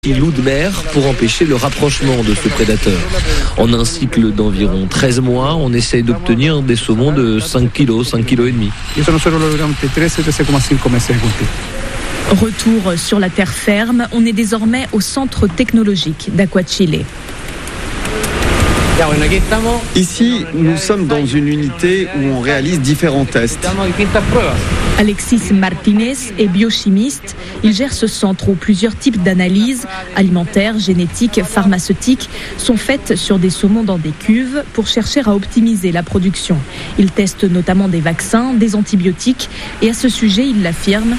loups de mer pour empêcher le rapprochement de ce prédateur. En un cycle d'environ 13 mois, on essaye d'obtenir des saumons de 5 kg, 5 kg et demi. Retour sur la terre ferme, on est désormais au centre technologique d'Aquachile. Ici, nous sommes dans une unité où on réalise différents tests. Alexis Martinez est biochimiste. Il gère ce centre où plusieurs types d'analyses alimentaires, génétiques, pharmaceutiques sont faites sur des saumons dans des cuves pour chercher à optimiser la production. Il teste notamment des vaccins, des antibiotiques et à ce sujet, il l'affirme.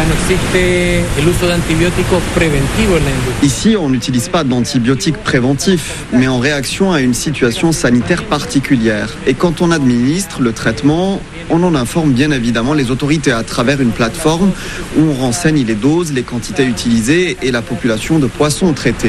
Ici, on n'utilise pas d'antibiotiques préventifs, mais en réaction à une situation sanitaire particulière. Et quand on administre le traitement, on en informe bien évidemment les autorités à travers une plateforme où on renseigne les doses, les quantités utilisées et la population de poissons traités.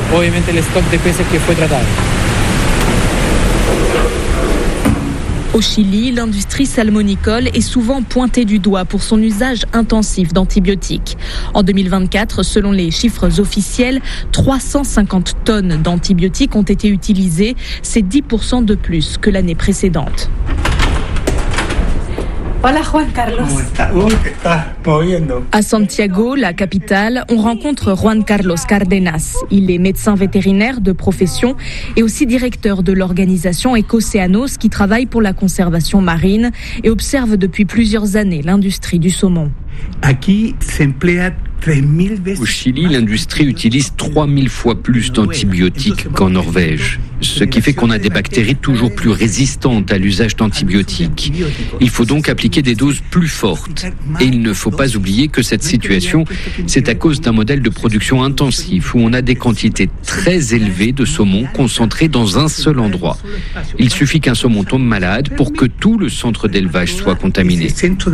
Au Chili, l'industrie salmonicole est souvent pointée du doigt pour son usage intensif d'antibiotiques. En 2024, selon les chiffres officiels, 350 tonnes d'antibiotiques ont été utilisées. C'est 10% de plus que l'année précédente. Hola Juan Carlos. À Santiago, la capitale, on rencontre Juan Carlos Cardenas. Il est médecin vétérinaire de profession et aussi directeur de l'organisation Ecocéanos qui travaille pour la conservation marine et observe depuis plusieurs années l'industrie du saumon. Au Chili, l'industrie utilise 3000 fois plus d'antibiotiques qu'en Norvège, ce qui fait qu'on a des bactéries toujours plus résistantes à l'usage d'antibiotiques. Il faut donc appliquer des doses plus fortes. Et il ne faut pas oublier que cette situation, c'est à cause d'un modèle de production intensif où on a des quantités très élevées de saumon concentrées dans un seul endroit. Il suffit qu'un saumon tombe malade pour que tout le centre d'élevage soit contaminé.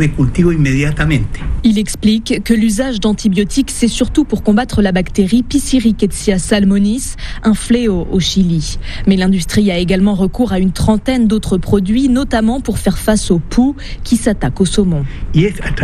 Il explique que l'usage d'antibiotiques, c'est surtout pour combattre la bactérie Pissirichezia salmonis, un fléau au Chili. Mais l'industrie a également recours à une trentaine d'autres produits, notamment pour faire face aux poux qui s'attaquent au saumon. Il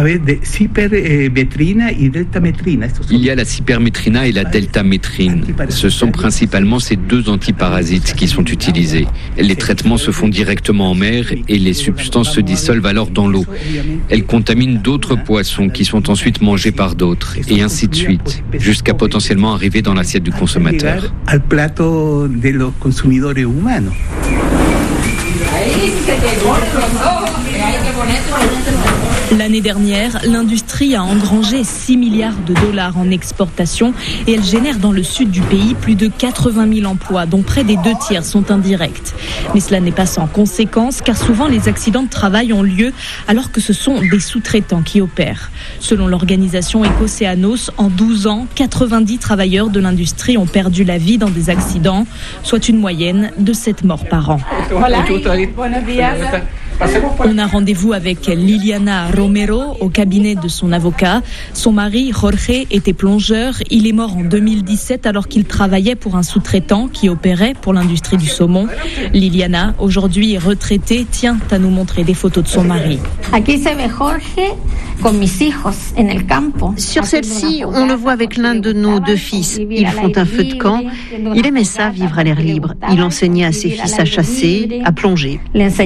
y a la cypermétrina et la deltamétrine. Ce sont principalement ces deux antiparasites qui sont utilisés. Les traitements se font directement en mer et les substances se dissolvent alors dans l'eau. Elles contaminent d'autres poissons qui sont ensuite mangés par d'autres. Et ainsi de suite, jusqu'à potentiellement arriver dans l'assiette du consommateur. L'année dernière, l'industrie a engrangé 6 milliards de dollars en exportation et elle génère dans le sud du pays plus de 80 000 emplois, dont près des 2/3 sont indirects. Mais cela n'est pas sans conséquences, car souvent les accidents de travail ont lieu alors que ce sont des sous-traitants qui opèrent. Selon l'organisation Ecocéanos, en 12 ans, 90 travailleurs de l'industrie ont perdu la vie dans des accidents, soit une moyenne de 7 morts par an. On a rendez-vous avec Liliana Romero au cabinet de son avocat. Son mari, Jorge, était plongeur. Il est mort en 2017 alors qu'il travaillait pour un sous-traitant qui opérait pour l'industrie du saumon. Liliana, aujourd'hui retraitée, tient à nous montrer des photos de son mari. Sur celle-ci, on le voit avec l'un de nos 2 fils. Ils font un feu de camp. Il aimait ça, vivre à l'air libre. Il enseignait à ses fils à chasser, à plonger.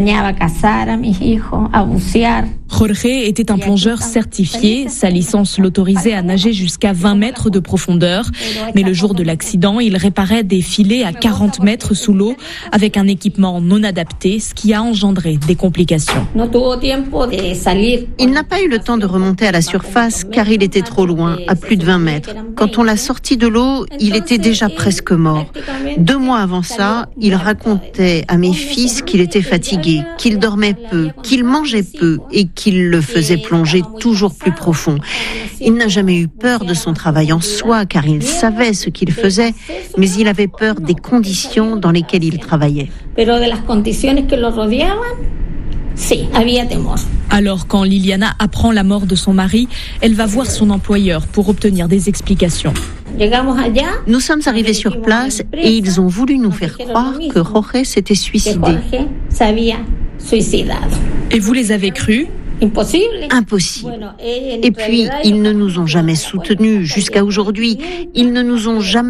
Jorge était un plongeur certifié. Sa licence l'autorisait à nager jusqu'à 20 mètres de profondeur. Mais le jour de l'accident, il réparait des filets à 40 mètres sous l'eau avec un équipement non adapté, ce qui a engendré des complications. Il n'a pas eu le temps de remonter à la surface car il était trop loin, à plus de 20 mètres. Quand on l'a sorti de l'eau, il était déjà presque mort. 2 mois avant ça, il racontait à mes fils qu'il était fatigué, qu'il dormait peu, qu'il mangeait peu et qu'il le faisait plonger toujours plus profond. Il n'a jamais eu peur de son travail en soi car il savait ce qu'il faisait, mais il avait peur des conditions dans lesquelles il travaillait. Alors, quand Liliana apprend la mort de son mari, elle va voir son employeur pour obtenir des explications. Nous sommes arrivés sur place et ils ont voulu nous faire croire que Jorge s'était suicidé. Et vous les avez crus ? Impossible. Et puis, ils ne nous ont jamais soutenus jusqu'à aujourd'hui. Ils ne nous ont jamais